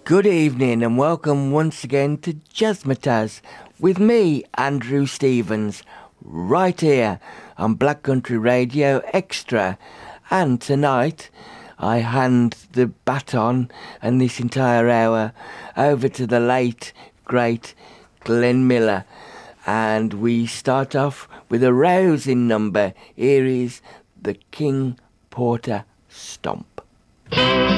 Good evening and welcome once again to Jazzmatazz with me, Andrew Stevens, right here on Black Country Radio Extra. And tonight I hand the baton and this entire hour over to the late, great Glenn Miller. And we start off with a rousing number. Here is the King Porter Stomp.